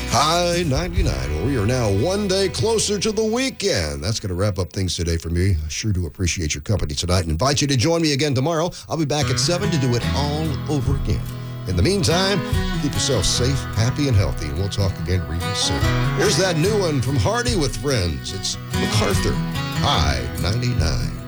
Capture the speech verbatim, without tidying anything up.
High ninety-nine. Well, we are now one day closer to the weekend. That's going to wrap up things today for me. I sure do appreciate your company tonight and invite you to join me again tomorrow. I'll be back at seven to do it all over again. In the meantime, keep yourself safe, happy, and healthy, and we'll talk again real soon. Here's that new one from Hardy with Friends. It's MacArthur, High ninety-nine.